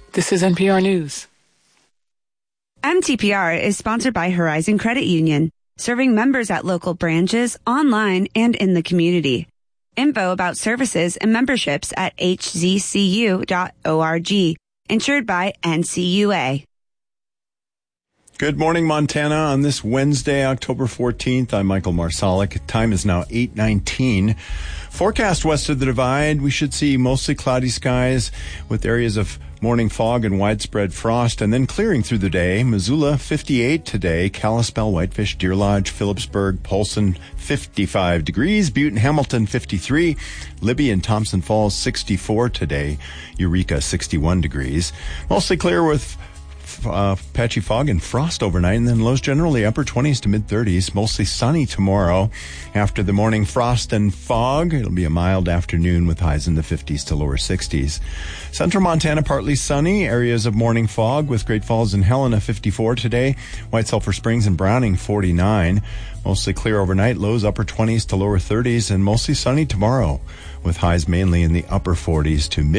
This is NPR News. MTPR is sponsored by Horizon Credit Union, serving members at local branches, online, and in the community. Info about services and memberships at hzcu.org. Insured by NCUA. Good morning, Montana. On this Wednesday, October 14th, I'm Michael Marsalic. Time is now 8:19. Forecast west of the Divide, we should see mostly cloudy skies with areas of morning fog and widespread frost, and then clearing through the day. Missoula, 58 today. Kalispell, Whitefish, Deer Lodge, Phillipsburg, Polson, 55 degrees. Butte and Hamilton, 53. Libby and Thompson Falls, 64 today. Eureka, 61 degrees. Mostly clear with patchy fog and frost overnight, and then lows generally upper 20s to mid 30s. Mostly sunny tomorrow. After the morning frost and fog, it'll be a mild afternoon with highs in the 50s to lower 60s. Central Montana partly sunny, areas of morning fog with Great Falls and Helena 54 today. White Sulphur Springs and Browning 49. Mostly clear overnight, lows upper 20s to lower 30s, and mostly sunny tomorrow with highs mainly in the upper 40s to mid